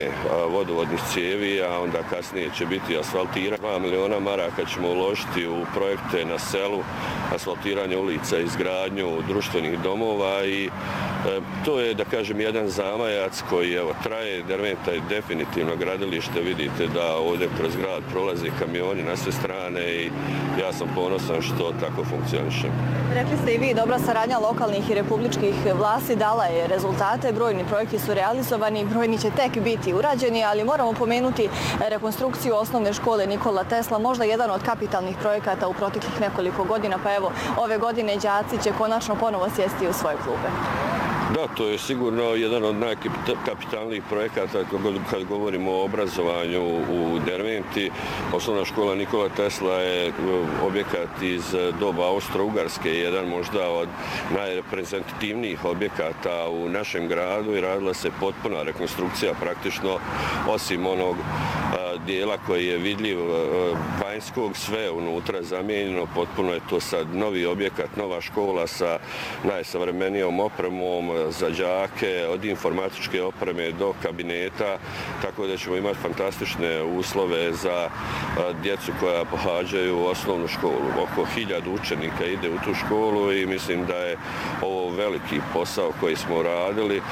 vodovodnih cijevi, a onda kasnije će biti asfaltiranje. 2 miliona maraka ćemo uložiti u projekte na selu, asfaltiranje ulica, izgradnju društvenih domova i to je, da kažem, jedan zamajac koji traje. Derventa je definitivno gradilište, vidite da ovdje kroz grad prolaze kamioni na sve strane i ja sam ponosan što tako funkcioniše. Rekli ste i vi, dobra saradnja lokalnih i republičkih vlasti dala je rezultate, brojni projekti su realizovani, brojni će tek biti urađeni, ali moramo pomenuti rekonstrukciju osnovne škole Nikola Tesla, možda jedan od kapitalnih projekata u proteklih nekoliko godina, pa evo, ove godine đaci će konačno ponovo sjesti u svoje klupe. Da, to je sigurno jedan od najkapitalnijih projekata kad govorimo o obrazovanju u Derventi. Osnovna škola Nikola Tesla je objekat iz doba Austro-Ugarske, jedan možda od najreprezentativnijih objekata u našem gradu i radila se potpuna rekonstrukcija praktično, osim onog dijela koji je vidljiv vanjskog, sve unutra zamijenjeno, potpuno je to sad novi objekat, nova škola sa najsavremenijom opremom za đake, od informatičke opreme do kabineta, tako da ćemo imati fantastične uslove za djecu koja pohađaju osnovnu školu. Oko 1000 učenika ide u tu školu i mislim da je ovo veliki posao koji smo radili.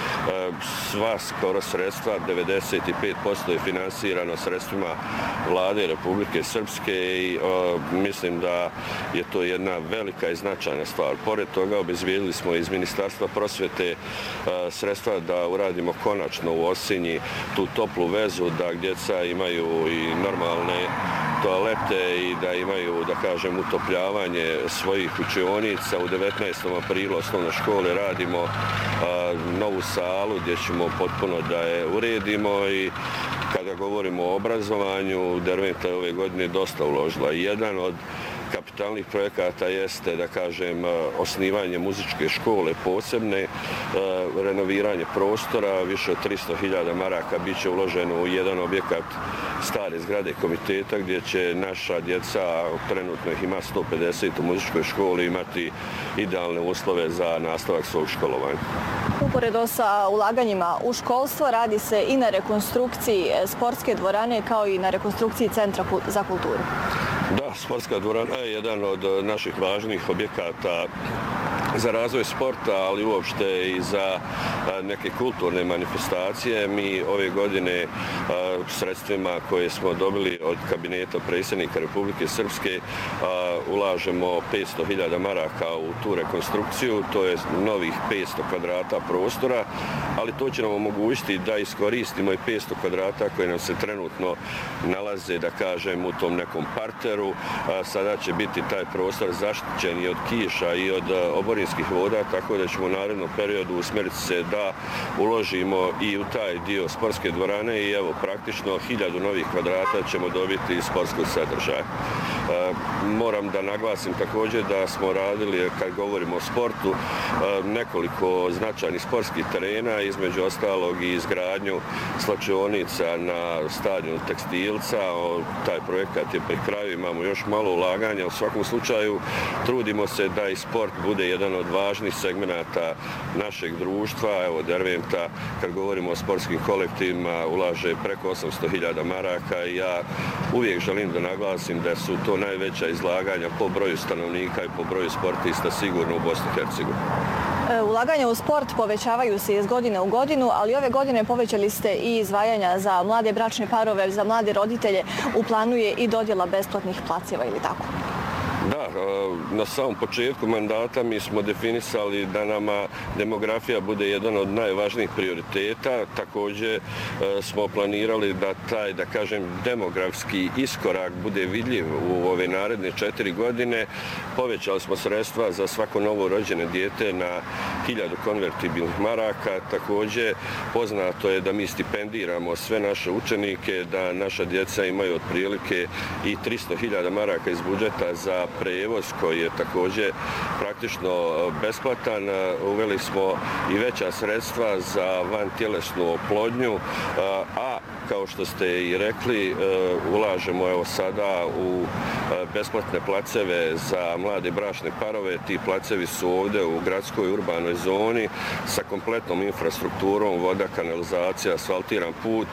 Sva skoro sredstva, 95% je finansirano sredstvima Vlade Republike Srpske i mislim da je to jedna velika i značajna stvar. Pored toga obezbijedili smo iz Ministarstva prosvjete sredstva da uradimo konačno u Osinji tu toplu vezu, da djeca imaju i normalne toalete i da imaju, da kažem, utopljavanje svojih učionica. U 19. aprilu osnovne škole radimo novu salu gdje ćemo potpuno da je uredimo i kada govorimo o obrazovanju, Derventa je ove godine dosta uložila. Jedan od kapitalnih projekata jeste, da kažem, osnivanje muzičke škole posebne, renoviranje prostora, više od 300.000 maraka bit će uloženo u jedan objekat stare zgrade komiteta gdje će naša djeca, trenutno ih ima 150 u muzičkoj školi, imati idealne uslove za nastavak svog školovanja. Uporedo sa ulaganjima u školstvo radi se i na rekonstrukciji sportske dvorane kao i na rekonstrukciji Centra za kulturu. Da, sportska dvorana je jedan od naših važnih objekata za razvoj sporta, ali uopšte i za neke kulturne manifestacije. Mi ove godine sredstvima koje smo dobili od kabineta predsjednika Republike Srpske ulažemo 500.000 maraka u tu rekonstrukciju, to je novih 500 kvadrata prostora, ali to će nam omogućiti da iskoristimo i 500 kvadrata koje nam se trenutno nalaze, da kažem, u tom nekom parteru. Sada će biti taj prostor zaštićen i od kiša i od oborinskih voda, tako da ćemo u narednom periodu usmjeriti se da uložimo i u taj dio sportske dvorane i evo praktično 1000 novih kvadrata ćemo dobiti iz sportskog sadržaja. Moram da naglasim također da smo radili, kad govorimo o sportu, nekoliko značajnih sportskih terena, između ostalog i izgradnju slačionica na stadionu Tekstilca. Taj projekat je pri kraju, imamo još malo ulaganja. U svakom slučaju trudimo se da i sport bude jedan od važnih segmenata našeg društva. Evo, Derventa, kad govorimo o sportskim kolektivima, ulaže preko 800.000 maraka i ja uvijek želim da naglasim da su to najveća izlaganja po broju stanovnika i po broju sportista sigurno u Bosni i Hercegovini. Ulaganja u sport povećavaju se iz godine u godinu, ali ove godine povećali ste i izdvajanja za mlade bračne parove, za mlade roditelje. U planu je i dodjela besplatnih placeva ili tako? Da, na samom početku mandata mi smo definisali da nama demografija bude jedan od najvažnijih prioriteta. Također smo planirali da taj, da kažem, demografski iskorak bude vidljiv u ove naredne 4 godine. Povećali smo sredstva za svako novo rođene dijete na 1000 konvertibilnih maraka. Također poznato je da mi stipendiramo sve naše učenike, da naša djeca imaju otprilike i 300.000 maraka iz budžeta za prevoz koji je također praktično besplatan. Uveli smo i veća sredstva za vantjelesnu oplodnju, a kao što ste i rekli, ulažemo evo sada u besplatne placeve za mlade bračne parove. Ti placevi su ovdje u gradskoj urbanoj zoni sa kompletnom infrastrukturom, voda, kanalizacija, asfaltiran put